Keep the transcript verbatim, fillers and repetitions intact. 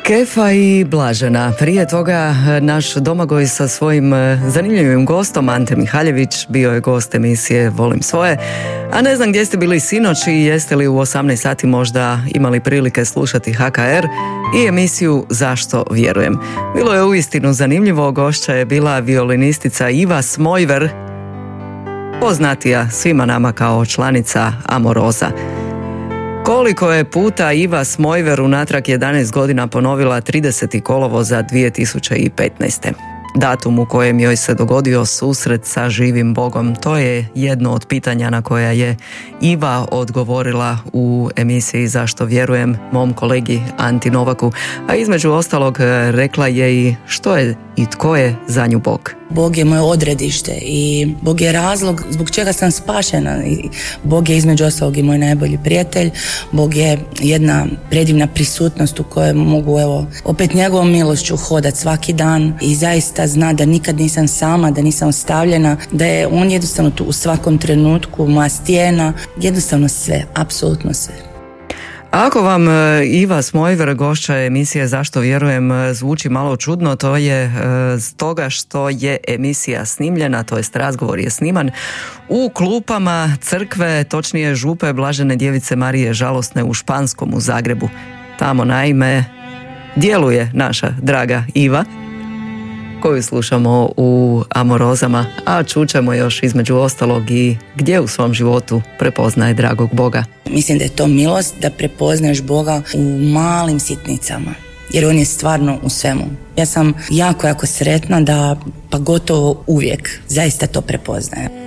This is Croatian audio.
Kefa i Blažena. Prije toga naš Domagoj sa svojim zanimljivim gostom Ante Mihaljević bio je gost emisije Volim svoje. A ne znam gdje ste bili sinoć i jeste li u osamnaest sati možda imali prilike slušati H K R i emisiju Zašto vjerujem. Bilo je uistinu zanimljivo, gošća je bila violinistica Iva Smojver, poznatija svima nama kao članica Amoroza. Koliko je puta Iva Smojver unatrag jedanaest godina ponovila tridesetog kolovoza dvije tisuće petnaeste. Datum u kojem joj se dogodio susret sa živim Bogom, to je jedno od pitanja na koja je Iva odgovorila u emisiji Zašto vjerujem mom kolegi Anti Novaku, a između ostalog rekla je i što je i tko je za nju Bog. Bog je moje odredište i Bog je razlog zbog čega sam spašena. Bog je između ostalog i moj najbolji prijatelj. Bog je jedna predivna prisutnost u kojoj mogu evo opet njegovom milošću hodat svaki dan i zaista zna da nikad nisam sama, da nisam ostavljena, da je on jednostavno tu u svakom trenutku, moja stijena, jednostavno sve, apsolutno sve. Ako vam Iva Smojver, gošća emisije Zašto vjerujem, zvuči malo čudno, to je stoga što je emisija snimljena, to jest razgovor je sniman u klupama crkve, točnije župe Blažene djevice Marije Žalosne u Španskom u Zagrebu. Tamo naime djeluje naša draga Iva, koju slušamo u Amorozama, a čućemo još između ostalog i gdje u svom životu prepoznaje dragog Boga. Mislim da je to milost da prepoznaješ Boga u malim sitnicama, jer on je stvarno u svemu. Ja sam jako, jako sretna da pa gotovo uvijek zaista to prepoznajem.